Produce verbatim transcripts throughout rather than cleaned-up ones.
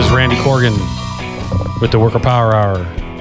is Randy Corgan with the Worker Power Hour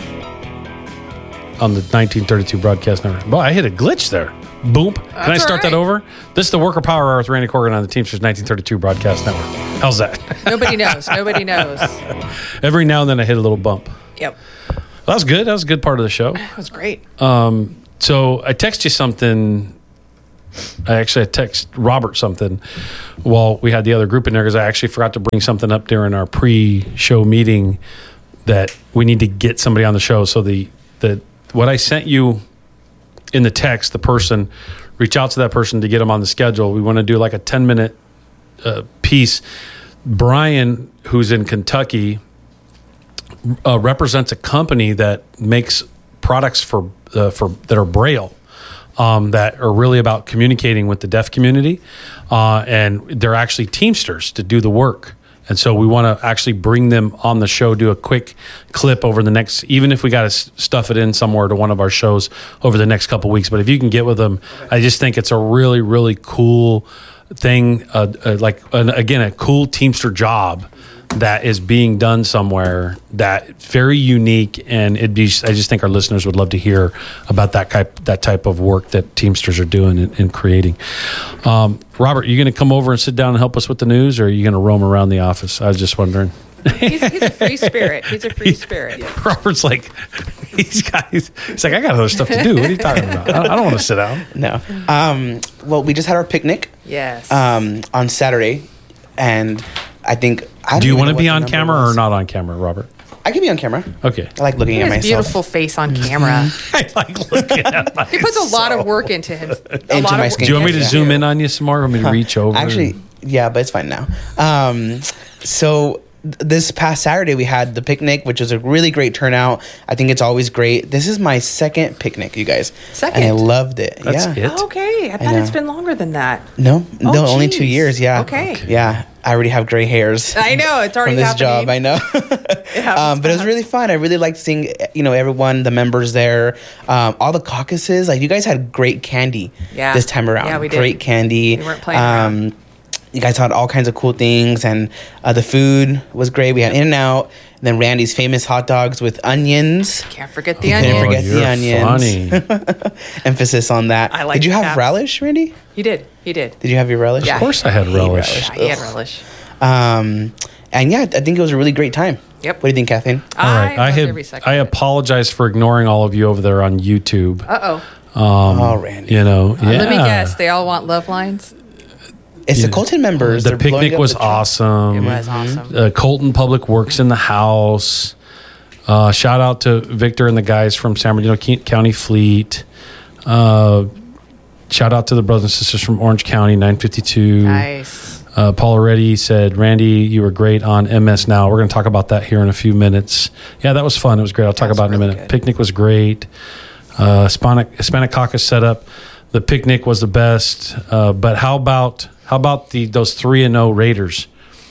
on the nineteen thirty-two Broadcast Network. Boy, I hit a glitch there. Boom. Can That's I start right. that over? This is the Worker Power Hour with Randy Corgan on the Teamsters nineteen thirty-two Broadcast Network. How's that? Nobody knows. Nobody knows. Every now and then I hit a little bump. Yep. Well, that was good. That was a good part of the show. That was great. Um, so I text you something. I actually I text Robert something while we had the other group in there because I actually forgot to bring something up during our pre-show meeting that we need to get somebody on the show. So the the what I sent you in the text, the person, reach out to that person to get them on the schedule. We want to do like a ten minute uh, piece. Brian, who's in Kentucky, uh, represents a company that makes products for uh, for that are Braille. Um, that are really about communicating with the deaf community, uh, and they're actually Teamsters to do the work. And so we want to actually bring them on the show, do a quick clip over the next, even if we got to stuff it in somewhere to one of our shows over the next couple of weeks. But if you can get with them, I just think it's a really, really cool thing. Uh, uh, like, an, again, a cool Teamster job that is being done somewhere that very unique, and it'd be. I just think our listeners would love to hear about that type that type of work that Teamsters are doing and, and creating. Um, Robert, you going to come over and sit down and help us with the news, or are you going to roam around the office? I was just wondering. He's, he's a free spirit. He's a free spirit. Robert's like, he's got. He's, he's like, I got other stuff to do. What are you talking about? I don't, I don't want to sit down. No. Um, well, we just had our picnic. Yes. Um, on Saturday, and I think. I Do you want to to be on camera or not on camera, Robert? I can be on camera. Okay. I like looking he at has myself. beautiful face on camera. I like looking at myself. He puts a lot of work into him. A Into lot my of skin. Do you want me to Yeah. zoom in on you some more? Want me to reach over? Actually, and- yeah, but it's fine now. Um, so th- this past Saturday we had the picnic, which was a really great turnout. I think it's always great. This is my second picnic, you guys. Second? And I loved it. That's yeah. it? Okay. I I thought know. it's been longer than that. No, Oh, no, only two geez. years. Yeah. Okay. Okay. Yeah, I already have gray hairs. I know. It's already from this happening. job. I know. happens um, but it was fast. really fun. I really liked seeing, you know, everyone, the members there, um, all the caucuses. Like, you guys had great candy Yeah. this time around. Yeah, we did. Great candy. We weren't playing um, around. You guys had all kinds of cool things, and uh, the food was great. We had In-N-Out, and then Randy's famous hot dogs with onions. Can't forget the Couldn't onion. forget you're the onions. funny. Emphasis on that. I like Did you have that. relish, Randy? He did. He did. Did you have your relish? Yeah. Of course, I had hate relish. Yeah, he had relish. Um, and yeah, I think it was a really great time. Yep. What do you think, Kathleen? All right, I loved had. every second I of it. apologize for ignoring all of you over there on YouTube. Uh-oh. oh, Randy. You know, yeah. Let me guess. They all want love lines? It's the Colton members. The They're blowing picnic up was the truck. awesome. It was awesome. Uh, Colton Public Works in the house. Uh, shout out to Victor and the guys from San Bernardino Ke- County Fleet. Uh, shout out to the brothers and sisters from Orange County, nine fifty-two. Nice. Uh, Paul Reddy said, Randy, you were great on M S Now. We're going to talk about that here in a few minutes. Yeah, that was fun. It was great. I'll talk was about it in a really minute. good. Picnic was great. Uh, Hispanic, Hispanic Caucus setup. The picnic was the best. Uh, but how about how about the those three and oh Raiders?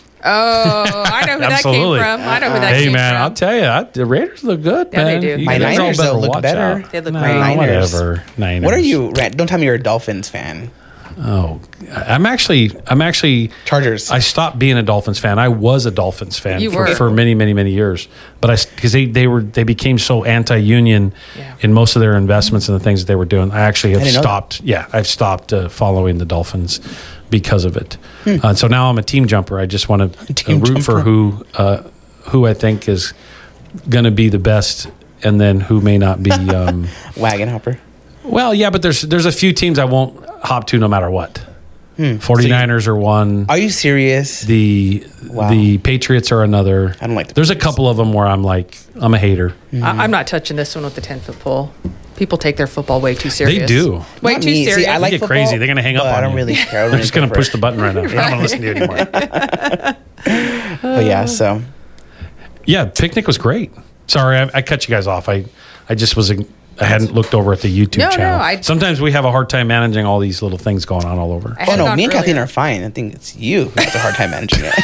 Oh, I know who that Absolutely. came from. I know who that Hey came man, from. I'll tell you, I, the Raiders look good. Yeah, they man. do. You My guys all Niners, better though, look watch better. out. They look No, great. Niners. Whatever. Niners. What are you, Rand? Don't tell me you're a Dolphins fan. Oh, I'm actually, I'm actually. Chargers. I stopped being a Dolphins fan. I was a Dolphins fan You for, were. for many, many, many years. But I, because they, they were, they became so anti-union Yeah. in most of their investments and the things that they were doing. I actually have didn't know that. stopped. Yeah, I've stopped uh, following the Dolphins because of it. Hmm. Uh, so now I'm a team jumper. I just want to Team root for jumper. who, uh, who I think is going to be the best, and then who may not be. Um, Wagon hopper. well, yeah, but there's there's a few teams I won't hop to no matter what. Hmm. 49ers are one. Are you serious? The Wow. the Patriots are another. I don't like the There's a couple of them where I'm like, I'm a hater. I, I'm not touching this one with the ten-foot pole. People take their football way too serious. They do. Way Not too me. See, serious. I They like get football, crazy. They're gonna hang up but on I don't you. really care. I don't I'm really just gonna go push for the button right now. I'm not gonna listen to you anymore. it. But yeah, so Yeah, picnic was great. Sorry, I, I cut you guys off. I I just was. I hadn't looked over at the YouTube No, no, channel. I- Sometimes we have a hard time managing all these little things going on all over. I oh had no, gone me and Kathleen earlier. are fine. I think it's you who has a hard time managing it.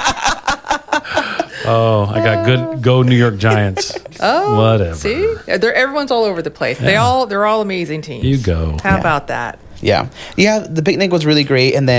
Oh, I got good. Go New York Giants. Oh, Whatever. See, they're everyone's all over the place. They all they're all amazing teams. You go. How Yeah. about that? Yeah, yeah. The picnic was really great, and then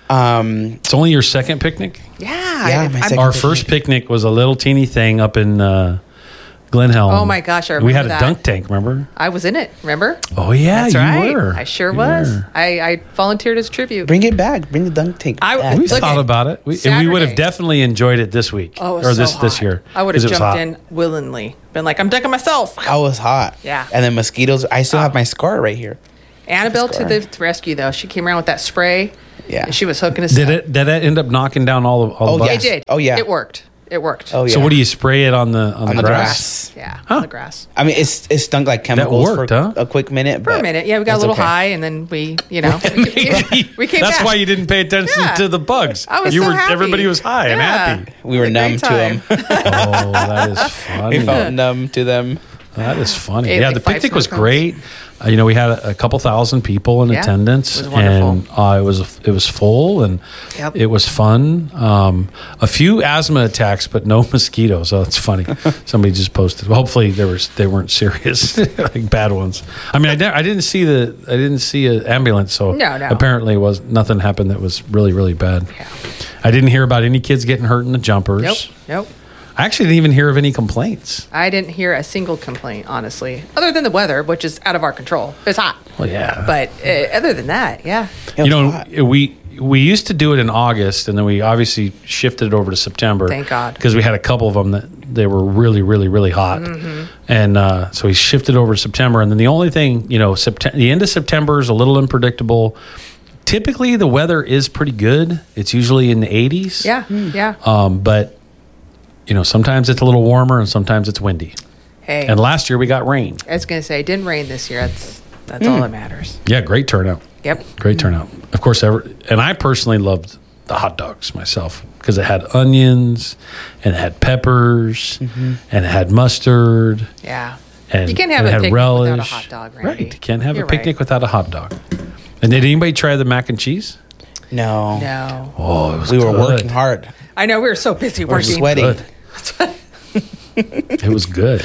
Um, It's only your second picnic? Yeah. Yeah, I- my I'm- second- Our picnic. first picnic was a little teeny thing up in uh, Glen Helen. Oh my gosh, I We had a remember that. dunk tank, remember? I was in it, remember? Oh, yeah, That's you right. were. I sure You was. were. I, I volunteered as tribute. bring it back. Bring the dunk tank. I- back. We Look thought at- about it. We, and we would have Saturday. definitely enjoyed it this week. Oh, it was or so this this hot. year. I would have 'Cause it was jumped hot. in willingly. Been like, I'm dunking myself. I was hot. Yeah. And then mosquitoes. I still Oh. have my scar right here. Annabelle to Scar. the rescue, though. She came around with that spray. Yeah. And she was hooking us Did up. it? Did that end up knocking down all the all Oh, the yeah. It bugs? did. Oh, yeah. It worked. It worked. Oh yeah. So what do you spray it on the on, on the, the grass? grass? Yeah, Huh. on the grass. I mean, it's it stunk like chemicals worked, for huh? a quick minute. For a but minute. Yeah, we got a that's little okay. high, and then we, you know, we, we, we came That's back. why you didn't pay attention Yeah. to the bugs. I was you so were happy. everybody was high and Yeah. happy. We were It was a numb great to them. time. Oh, that is funny. We felt numb to them. That is funny. Ate yeah, like the five picnic was snow cones. great. Uh, you know, we had a, a couple thousand people in Yeah, attendance, it was wonderful. and uh, it was it was full, and Yep. it was fun. Um, a few asthma attacks, but no mosquitoes. So it's funny. Somebody just posted. Well, hopefully, there was they weren't serious, like bad ones. I mean, I, didn't- I didn't see the I didn't see an ambulance, so No, no. apparently, it was nothing happened that was really really bad. Yeah. I didn't hear about any kids getting hurt in the jumpers. Nope. Nope. I actually didn't even hear of any complaints. I didn't hear a single complaint, honestly, other than the weather, which is out of our control. It's hot. Well, yeah, But uh, other than that, yeah. It you was know, hot. we we used to do it in August, and then we obviously shifted it over to September. Thank God. because we had a couple of them that they were really, really, really hot, Mm-hmm. and uh, so we shifted over to September. And then the only thing, you know, September, the end of September is a little unpredictable. Typically, the weather is pretty good. It's usually in the eighties. Yeah. Yeah. Um, but you know, sometimes it's a little warmer, and sometimes it's windy. Hey, And last year we got rain. I was going to say, it didn't rain this year. That's that's all that matters. Yeah, great turnout. Yep. Great turnout. Of course, ever, and I personally loved the hot dogs myself because it had onions and it had peppers and it had mustard Yeah. and You can't have and it a had picnic relish. without a hot dog, Randy. Right. You can't have You're a picnic right. without a hot dog. And did anybody try the mac and cheese? No. No. Oh, it was We were good. working hard. I know we were so busy We were working. sweating. Good. It was good.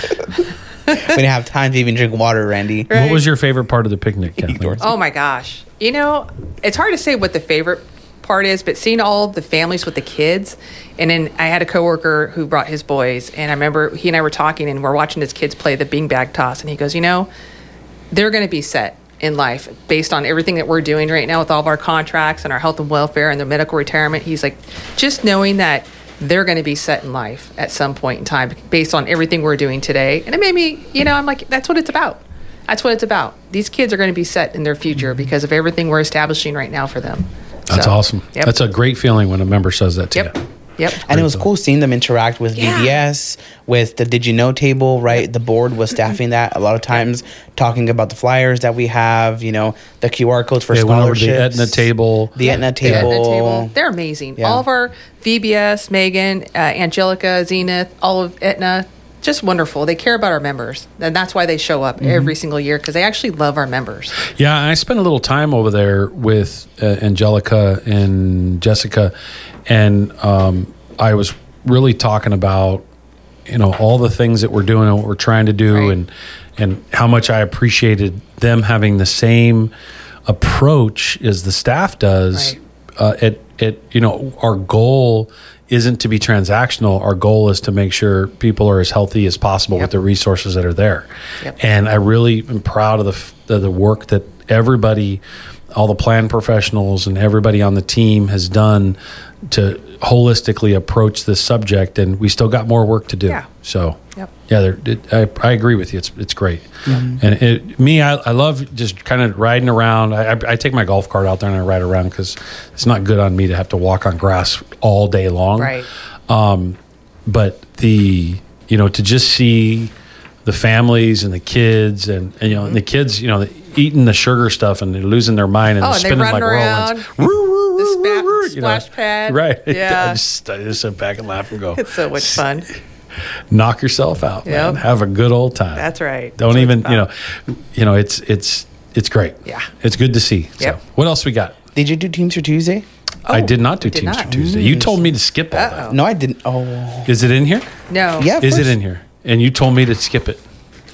We didn't have time to even drink water, Randy. Right. What was your favorite part of the picnic, Kathleen? Oh my gosh. You know, it's hard to say what the favorite part is, but seeing all the families with the kids, and then I had a coworker who brought his boys, and I remember he and I were talking, and we're watching his kids play the beanbag toss, and he goes, you know, they're going to be set in life based on everything that we're doing right now with all of our contracts and our health and welfare and their medical retirement. He's like, just knowing that they're going to be set in life at some point in time based on everything we're doing today. And it made me, you know, I'm like, that's what it's about. That's what it's about. These kids are going to be set in their future because of everything we're establishing right now for them. That's So, awesome. Yep. That's a great feeling when a member says that to Yep. you. Yep. And it was cool seeing them interact with Yeah. V B S, with the Did You Know table, right? The board was staffing that a lot of times, talking about the flyers that we have, you know, the Q R codes for They went over to scholarships. the Aetna table. The Aetna The table. Aetna table. They're amazing. Yeah. All of our V B S, Megan, uh, Angelica, Zenith, all of Aetna, just wonderful. They care about our members. And that's why they show up every single year because they actually love our members. Yeah, I spent a little time over there with uh, Angelica and Jessica, and um, I was really talking about, you know, all the things that we're doing and what we're trying to do, Right. and and how much I appreciated them having the same approach as the staff does. Right. Uh, it it you know, our goal isn't to be transactional. Our goal is to make sure people are as healthy as possible Yep. with the resources that are there. Yep. And I really am proud of the f- the, the work that everybody, all the plan professionals and everybody on the team has done to holistically approach this subject. And we still got more work to do. Yeah. So, Yep. yeah, there- it, I, I agree with you. It's it's great. And it, me, I, I love just kind of riding around. I, I, I take my golf cart out there and I ride around because it's not good on me to have to walk on grass all day long. Right. Um, but the, you know, to just see the families and the kids and, and you know, and the kids, you know, eating the sugar stuff and they're losing their mind and Oh, they're and they spinning run like around. whirlwinds. Woo, woo, The woo, spa- woo, you know. splash pad. Right. Yeah. I just, I just sit back and laugh and go, It's so much fun. knock yourself out, man. Yep. Have a good old time. That's right. Don't That's what even, it's you know, about. you know, it's, it's, it's great. Yeah. It's good to see. Yep. So what else we got? Did you do Teams for Tuesday? I Oh, did not do did Teams not. for Tuesday. You told me to skip all Uh-oh. that. No, I didn't. Oh, Is it in here? No. yeah. of Is it course. in here? And you told me to skip it.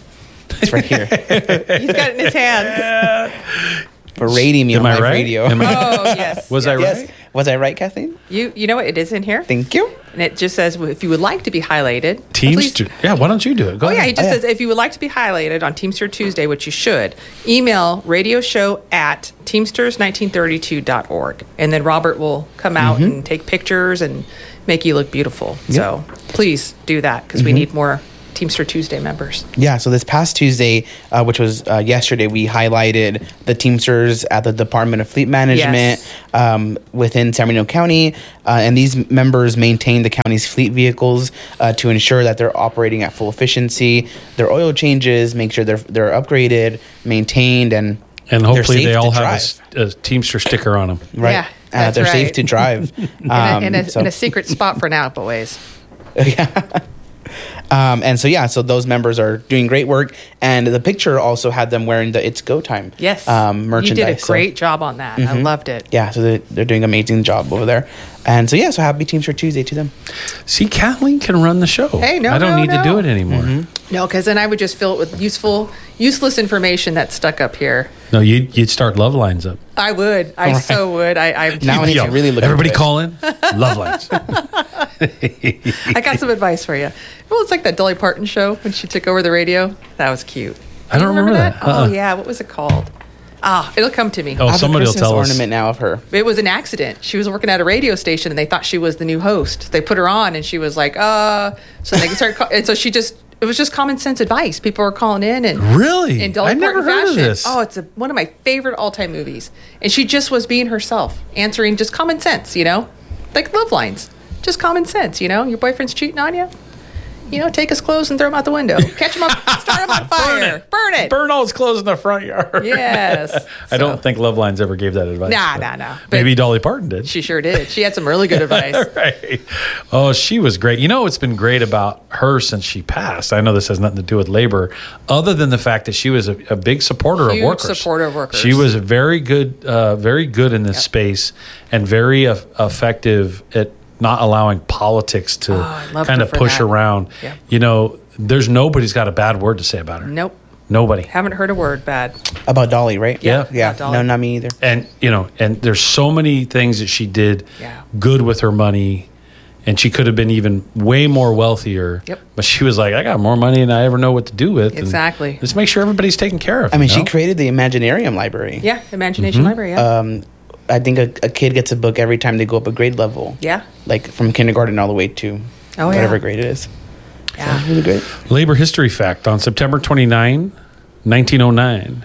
It's right here. He's got it in his hands. For rating me Am on I live right? radio. Am I- Oh, yes. Was I yes. right? Yes. Was I right, Kathleen? You you know what? It is in here. Thank you. And it just says, if you would like to be highlighted. Teamster. please- Yeah, why don't you do it? Go Oh, yeah. ahead. He just Oh, yeah. says, if you would like to be highlighted on Teamster Tuesday, which you should, email radio show at teamsters nineteen thirty-two dot org. And then Robert will come out Mm-hmm. and take pictures and make you look beautiful. So please do that because we need more Teamster Tuesday members. Yeah, so this past Tuesday, uh, which was uh, yesterday, we highlighted the Teamsters at the Department of Fleet Management Yes. um, within San Bernardino County. Uh, and these members maintain the county's fleet vehicles uh, to ensure that they're operating at full efficiency, their oil changes, make sure they're, they're upgraded, maintained, and And they're hopefully safe they to all have a drive. s- a, Teamster sticker on them. Right. Yeah, uh, that's they're safe right. to drive. In, a, in, a, Um, so- in a secret spot for now, boys. yeah. Um, and so yeah, so those members are doing great work, and the picture also had them wearing the "It's Go Time" Yes. um, merchandise. You did a So- great job on that. I loved it. yeah, so they're, they're doing an amazing job over there, and so yeah, so happy Teamster Tuesday to them. See, Kathleen can run the show. Hey, no, I don't no, need to no. do it anymore. No, because then I would just fill it with useful, useless information that's stuck up here. No, you'd, you'd start love lines up. I would. I Right. so would. I I, Now I need Yo, to really look. Everybody into it. call in. Love lines. I got some advice for you. Well, it's like that Dolly Parton show when she took over the radio. That was cute. I don't You remember that. Uh-uh. Oh yeah, what was it called? Ah, it'll come to me. Oh, I have somebody a will Christmas tell us. ornament now of her. It was an accident. She was working at a radio station, and they thought she was the new host. They put her on, and she was like, "Uh." So they started, call- and so she just. It was just common sense advice. People were calling in and Really? in Dolly I never Parton heard of fashion. this. Oh, it's a, one of my favorite all-time movies. And she just was being herself, answering just common sense, you know, like love lines, just common sense. You know, your boyfriend's cheating on you. You know, take his clothes and throw him out the window. Catch him up, start him on fire, burn it. Burn all his clothes in the front yard. Yes. I don't So- think Love Lines ever gave that advice. Nah, but nah, nah. But- Maybe Dolly Parton did. She sure did. She had some really good advice. Right. Oh, she was great. You know what's been great about her since she passed? I know this has nothing to do with labor, other than the fact that she was a, a big supporter Huge of workers. supporter of workers. She was very good, uh, very good in this Yep. space, and very eff- effective at not allowing politics to Oh, I loved kind her of for push that. around. Yep. You know, there's nobody's got a bad word to say about her. Nope. Nobody. Haven't heard a word bad. About Dolly, right? Yeah. Yeah. About Dolly. No, not me either. And you know, and there's so many things that she did Yeah. good with her money, and she could have been even way more wealthier. Yep. But she was like, I got more money than I ever know what to do with. and Exactly. let's make sure everybody's taken care of. I mean, you she know? created the Imaginarium Library. Yeah. Imagination Mm-hmm. Library. Yeah. Um, I think a, a kid gets a book every time they go up a grade level. yeah. Like from kindergarten all the way to Oh, whatever yeah. grade it is. Yeah. It's really great. Labor history fact: on September twenty-ninth, nineteen oh nine,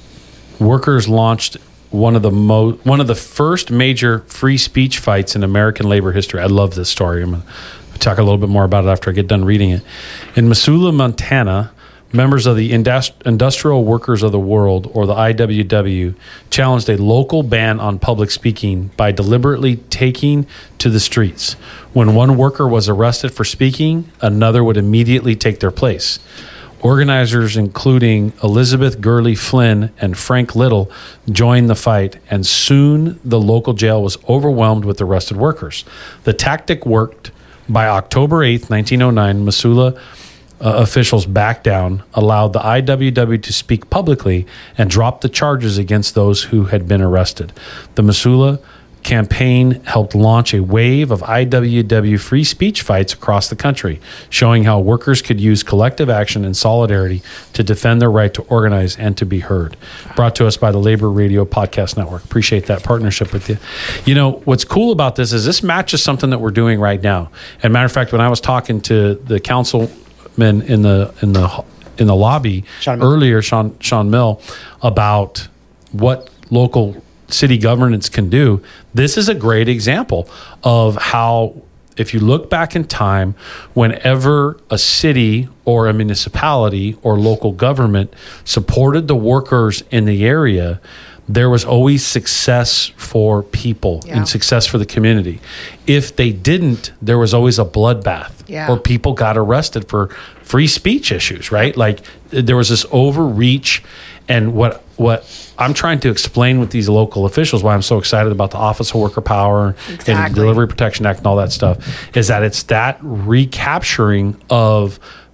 workers launched one of the mo- one of the first major free speech fights in American labor history. I love this story. I'm going to talk a little bit more about it after I get done reading it. In Missoula, Montana, members of the Indust- Industrial Workers of the World, or the I W W, challenged a local ban on public speaking by deliberately taking to the streets. When one worker was arrested for speaking, another would immediately take their place. Organizers, including Elizabeth Gurley Flynn and Frank Little, joined the fight, and soon the local jail was overwhelmed with arrested workers. The tactic worked. By October eighth, nineteen oh nine, Missoula uh, officials backed down, allowed the I W W to speak publicly, and dropped the charges against those who had been arrested. The Missoula campaign helped launch a wave of I W W free speech fights across the country, showing how workers could use collective action and solidarity to defend their right to organize and to be heard. Brought to us by the Labor Radio Podcast Network. Appreciate that partnership with you. You know, what's cool about this is this matches something that we're doing right now. And matter of fact, when I was talking to the councilman in the in the in the lobby Sean Mill. earlier, Sean Sean Mill, about what local city governance can do, this is a great example of how, if you look back in time, whenever a city or a municipality or local government supported the workers in the area, there was always success for people Yeah. and success for the community. If they didn't, there was always a bloodbath, Yeah. or people got arrested for free speech issues, right? Like there was this overreach. And what what I'm trying to explain with these local officials, why I'm so excited about the Office of Worker Power and Exactly. Delivery Protection Act and all that stuff, is that it's that recapturing of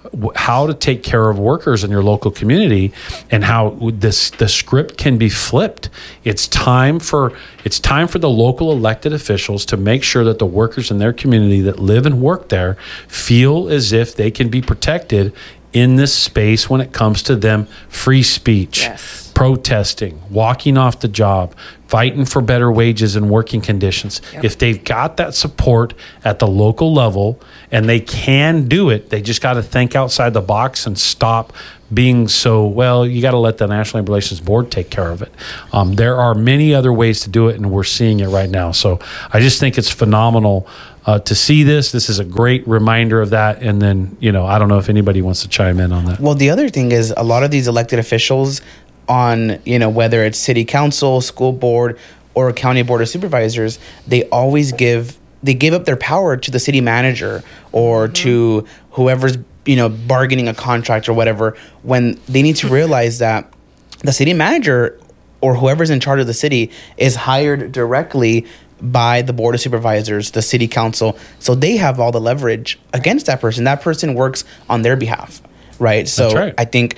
how to take care of workers in your local community, and how this the script can be flipped. It's time for it's time for the local elected officials to make sure that the workers in their community that live and work there feel as if they can be protected in this space when it comes to them free speech, yes. protesting, walking off the job, fighting for better wages and working conditions. Yep. If they've got that support at the local level and they can do it, they just got to think outside the box and stop being so, well, you got to let the National Labor Relations Board take care of it. Um, there are many other ways to do it, and we're seeing it right now. So I just think it's phenomenal uh, to see this. This is a great reminder of that. And then, you know, I don't know if anybody wants to chime in on that. Well, the other thing is a lot of these elected officials on, you know, whether it's city council, school board, or county board of supervisors, they always give, they give up their power to the city manager or mm-hmm. to whoever's, you know, bargaining a contract or whatever, when they need to realize that the city manager or whoever's in charge of the city is hired directly by the board of supervisors, the city council. So they have all the leverage against that person. That person works on their behalf, right? So That's right. I think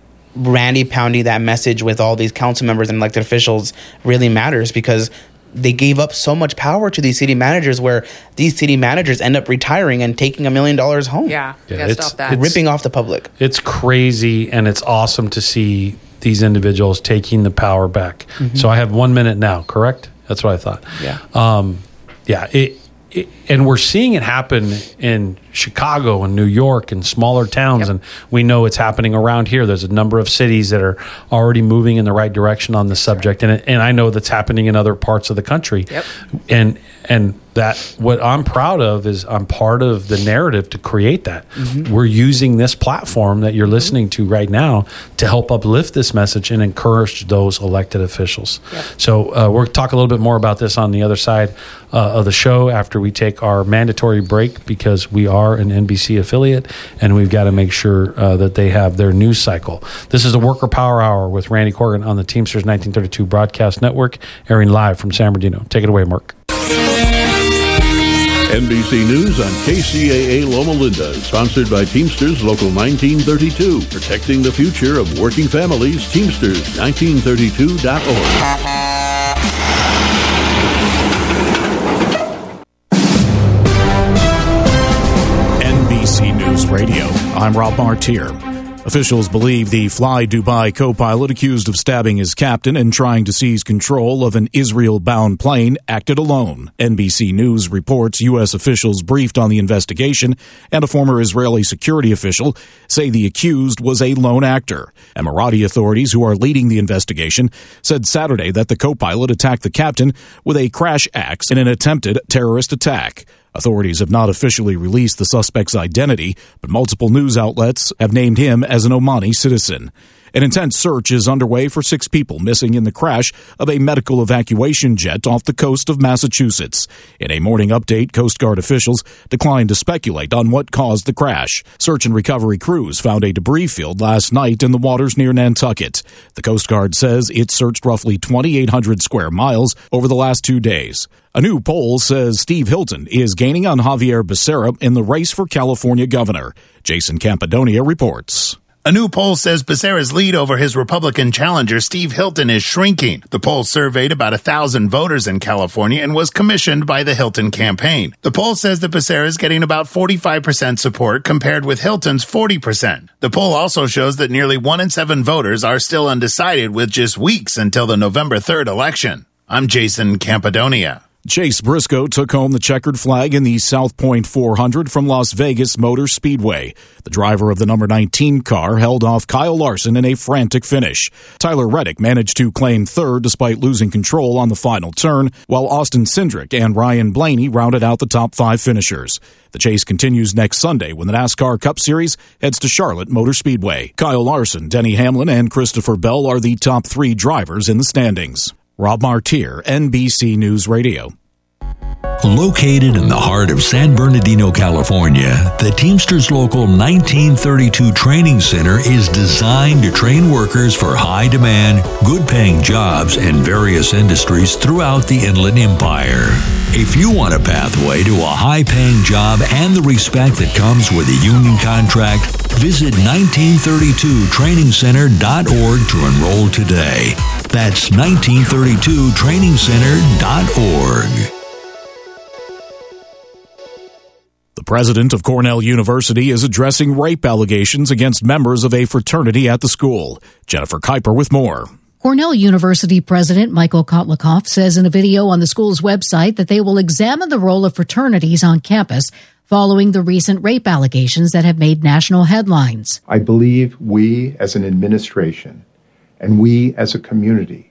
Randy pounding that message with all these council members and elected officials really matters, because they gave up so much power to these city managers, where these city managers end up retiring and taking a million dollars home. Yeah, yeah gotta it's, stop that. It's, ripping off the public. It's crazy, and it's awesome to see these individuals taking the power back. Mm-hmm. So I have one minute now, correct? That's what I thought. Yeah. Um, yeah. It, it, and we're seeing it happen in Chicago and New York and smaller towns. Yep. And we know it's happening around here. There's a number of cities that are already moving in the right direction on the subject. And, it, and I know that's happening in other parts of the country. Yep. And, and that what I'm proud of is I'm part of the narrative to create that. Mm-hmm. We're using this platform that you're listening to right now to help uplift this message and encourage those elected officials. Yep. So uh, we'll talk a little bit more about this on the other side uh, of the show after we take our mandatory break, because we are an N B C affiliate and we've got to make sure uh, that they have their news cycle. This is the Worker Power Hour with Randy Corrigan on the Teamsters nineteen thirty-two Broadcast Network, airing live from San Bernardino. Take it away, Mark. N B C News on K C A A Loma Linda, sponsored by Teamsters Local nineteen thirty-two. Protecting the future of working families, Teamsters nineteen thirty-two dot org. N B C News Radio, I'm Rob Martier. Officials believe the Fly Dubai co-pilot accused of stabbing his captain and trying to seize control of an Israel-bound plane acted alone. N B C News reports U S officials briefed on the investigation and a former Israeli security official say the accused was a lone actor. Emirati authorities who are leading the investigation said Saturday that the co-pilot attacked the captain with a crash axe in an attempted terrorist attack. Authorities have not officially released the suspect's identity, but multiple news outlets have named him as an Omani citizen. An intense search is underway for six people missing in the crash of a medical evacuation jet off the coast of Massachusetts. In a morning update, Coast Guard officials declined to speculate on what caused the crash. Search and recovery crews found a debris field last night in the waters near Nantucket. The Coast Guard says it searched roughly twenty-eight hundred square miles over the last two days. A new poll says Steve Hilton is gaining on Javier Becerra in the race for California governor. Jason Campidonia reports. A new poll says Becerra's lead over his Republican challenger, Steve Hilton, is shrinking. The poll surveyed about a thousand voters in California and was commissioned by the Hilton campaign. The poll says that Becerra is getting about forty-five percent support compared with Hilton's forty percent. The poll also shows that nearly one in seven voters are still undecided with just weeks until the November third election. I'm Jason Campidonia. Chase Briscoe took home the checkered flag in the South Point four hundred from Las Vegas Motor Speedway. The driver of the number nineteen car held off Kyle Larson in a frantic finish. Tyler Reddick managed to claim third despite losing control on the final turn, while Austin Cindric and Ryan Blaney rounded out the top five finishers. The chase continues next Sunday when the NASCAR Cup Series heads to Charlotte Motor Speedway. Kyle Larson, Denny Hamlin, and Christopher Bell are the top three drivers in the standings. Rob Martier, N B C News Radio. Located in the heart of San Bernardino, California, the Teamsters Local nineteen thirty-two Training Center is designed to train workers for high-demand, good-paying jobs in various industries throughout the Inland Empire. If you want a pathway to a high-paying job and the respect that comes with a union contract, Visit nineteen thirty-two training center dot org to enroll today. That's nineteen thirty-two training center dot org. The president of Cornell University is addressing rape allegations against members of a fraternity at the school. Jennifer Kuiper with more. Cornell University President Michael Kotlikoff says in a video on the school's website that they will examine the role of fraternities on campus following the recent rape allegations that have made national headlines. I believe we as an administration and we as a community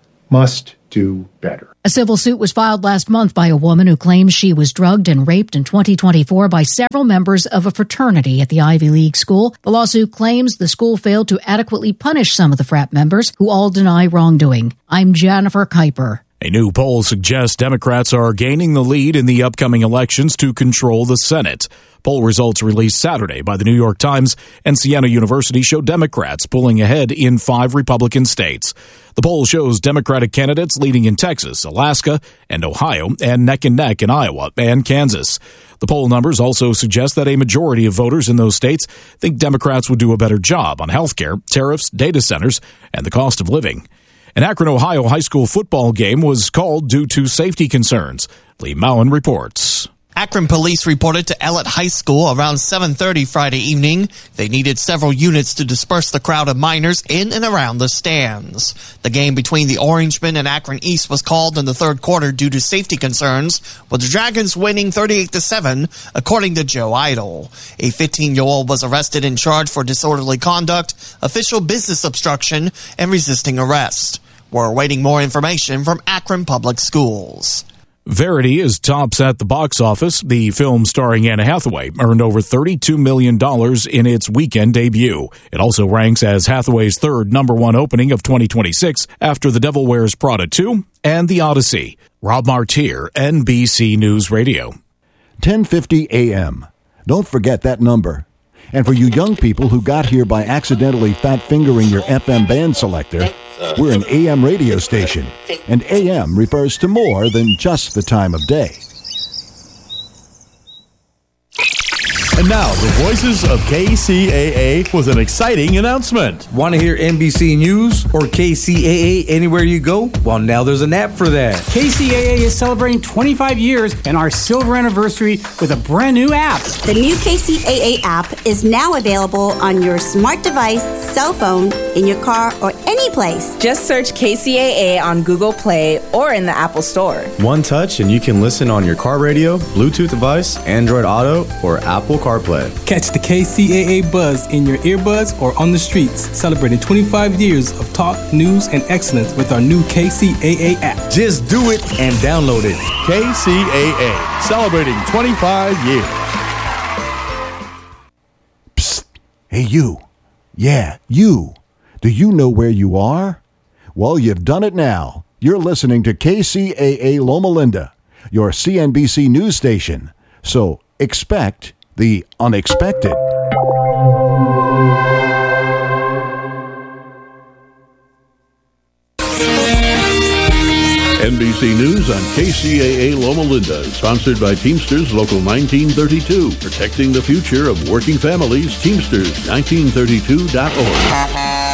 must do better. A civil suit was filed last month by a woman who claims she was drugged and raped in twenty twenty-four by several members of a fraternity at the Ivy League school. The lawsuit claims the school failed to adequately punish some of the frat members who all deny wrongdoing. I'm Jennifer Kuiper. A new poll suggests Democrats are gaining the lead in the upcoming elections to control the Senate. Poll results released Saturday by the New York Times and Siena University show Democrats pulling ahead in five Republican states. The poll shows Democratic candidates leading in Texas, Alaska, and Ohio, and neck and neck in Iowa and Kansas. The poll numbers also suggest that a majority of voters in those states think Democrats would do a better job on health care, tariffs, data centers, and the cost of living. An Akron, Ohio high school football game was called due to safety concerns. Lee Mowen reports. Akron police reported to Ellett High School around seven thirty Friday evening. They needed several units to disperse the crowd of minors in and around the stands. The game between the Orangemen and Akron East was called in the third quarter due to safety concerns, with the Dragons winning thirty-eight to seven, according to Joe Idle. A fifteen-year-old was arrested and charged for disorderly conduct, official business obstruction, and resisting arrest. We're awaiting more information from Akron Public Schools. Verity is tops at the box office. The film starring Anne Hathaway earned over thirty-two million dollars in its weekend debut. It also ranks as Hathaway's third number one opening of twenty twenty-six after The Devil Wears Prada two and The Odyssey. Rob Martier, N B C News Radio. ten fifty a.m. Don't forget that number. And for you young people who got here by accidentally fat-fingering your F M band selector, we're an A M radio station, and A M refers to more than just the time of day. And now, the voices of K C A A with an exciting announcement. Want to hear N B C News or K C A A anywhere you go? Well, now there's an app for that. K C A A is celebrating twenty-five years and our silver anniversary with a brand new app. The new K C A A app is now available on your smart device, cell phone, in your car, or any place. Just search K C A A on Google Play or in the Apple Store. One touch and you can listen on your car radio, Bluetooth device, Android Auto, or Apple CarPlay. Catch the K C A A buzz in your earbuds or on the streets, celebrating twenty-five years of talk, news, and excellence with our new K C A A app. Just do it and download it. K C A A, celebrating twenty-five years. Psst. Hey, you. Yeah, you. Do you know where you are? Well, you've done it now. You're listening to K C A A Loma Linda, your C N B C news station. So expect the unexpected. N B C News on K C A A Loma Linda, sponsored by Teamsters Local nineteen thirty-two, protecting the future of working families. Teamsters nineteen thirty-two dot org.